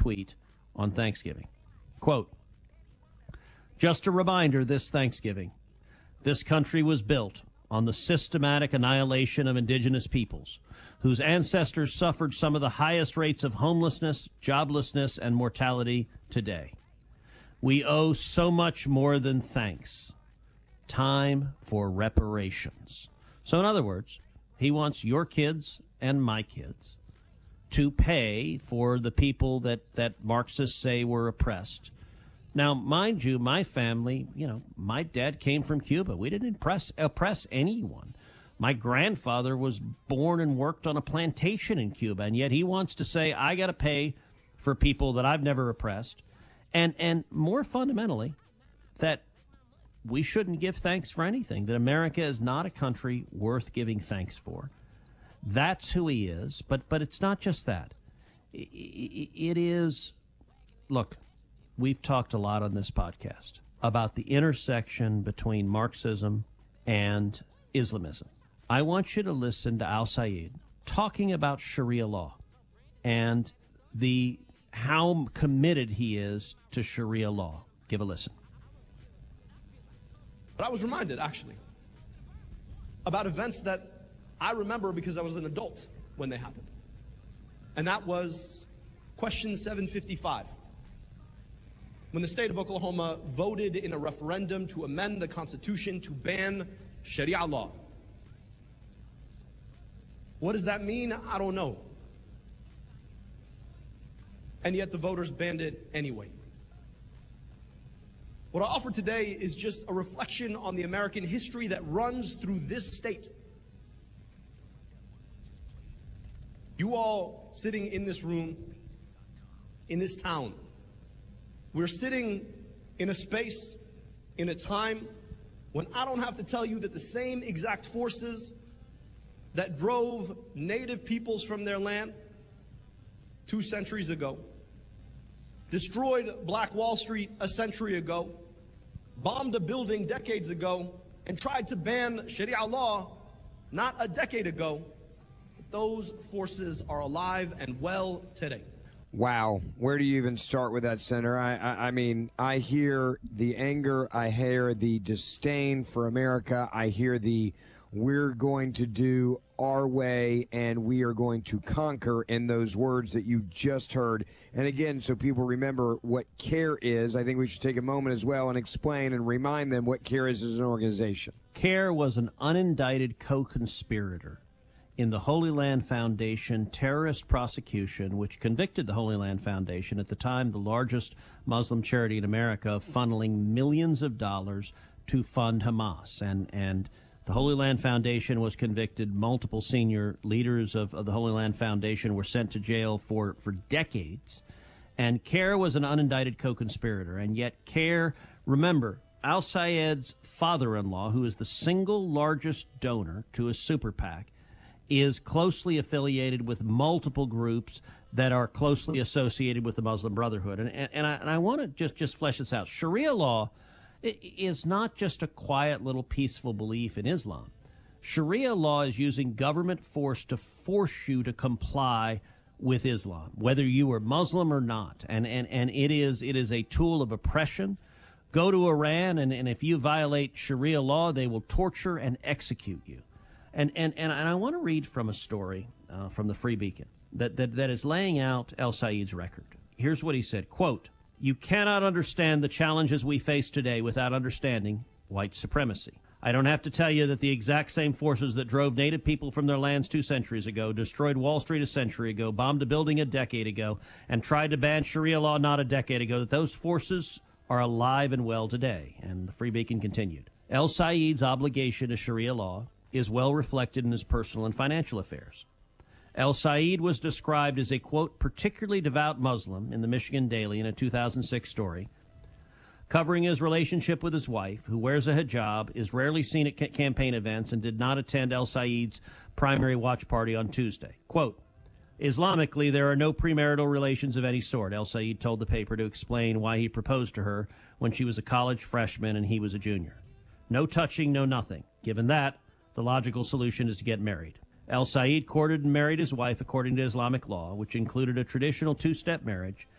tweet on Thanksgiving. Quote, "Just a reminder this Thanksgiving, this country was built on the systematic annihilation of indigenous peoples, whose ancestors suffered some of the highest rates of homelessness, joblessness, and mortality today. We owe so much more than thanks. Time for reparations." So in other words, he wants your kids and my kids to pay for the people that Marxists say were oppressed. Now, mind you, my family, my dad came from Cuba. We didn't oppress anyone. My grandfather was born and worked on a plantation in Cuba, and yet he wants to say, I got to pay for people that I've never oppressed. And more fundamentally, that we shouldn't give thanks for anything, that America is not a country worth giving thanks for. That's who he is. But it's not just that. It is, look, we've talked a lot on this podcast about the intersection between Marxism and Islamism. I want you to listen to Al Sayed talking about Sharia law and how committed he is to Sharia law. Give a listen. But I was reminded, actually, about events that I remember because I was an adult when they happened. And that was question 755. When the state of Oklahoma voted in a referendum to amend the Constitution to ban Sharia law. What does that mean? I don't know. And yet the voters banned it anyway. What I offer today is just a reflection on the American history that runs through this state. You all sitting in this room, in this town, we're sitting in a space, in a time when I don't have to tell you that the same exact forces that drove native peoples from their land 2 centuries ago, destroyed Black Wall Street a century ago, bombed a building decades ago, and tried to ban Sharia law not a decade ago, those forces are alive and well today. Wow. Where do you even start with that, Senator? I mean, I hear the anger. I hear the disdain for America. I hear the we're going to do our way and we are going to conquer in those words that you just heard. And again, so people remember what CARE is, I think we should take a moment as well and explain and remind them what CARE is as an organization. CARE was an unindicted co-conspirator in the Holy Land Foundation terrorist prosecution, which convicted the Holy Land Foundation, at the time the largest Muslim charity in America, of funneling millions of dollars to fund Hamas. And the Holy Land Foundation was convicted. Multiple senior leaders of the Holy Land Foundation were sent to jail for decades. And CARE was an unindicted co-conspirator. And yet CARE, remember, Al Sayed's father-in-law, who is the single largest donor to a super PAC, is closely affiliated with multiple groups that are closely associated with the Muslim Brotherhood. And I want to just flesh this out. Sharia law is not just a quiet little peaceful belief in Islam. Sharia law is using government force to force you to comply with Islam, whether you are Muslim or not. And it is a tool of oppression. Go to Iran, and if you violate Sharia law, they will torture and execute you. And I want to read from a story from the Free Beacon that is laying out Al Sayed's record. Here's what he said, quote, "You cannot understand the challenges we face today without understanding white supremacy. I don't have to tell you that the exact same forces that drove native people from their lands 2 centuries ago, destroyed Wall Street a century ago, bombed a building a decade ago, and tried to ban Sharia law not a decade ago, that those forces are alive and well today." And the Free Beacon continued, "Al Sayed's obligation to Sharia law is well reflected in his personal and financial affairs. Al Sayed was described as a, quote, particularly devout Muslim in the Michigan Daily in a 2006 story, covering his relationship with his wife, who wears a hijab, is rarely seen at campaign events, and did not attend Al Sayed's primary watch party on Tuesday. Quote, Islamically, there are no premarital relations of any sort, Al Sayed told the paper to explain why he proposed to her when she was a college freshman and he was a junior. No touching, no nothing. Given that, the logical solution is to get married. Al Sayed courted and married his wife according to Islamic law, which included a traditional 2-step marriage,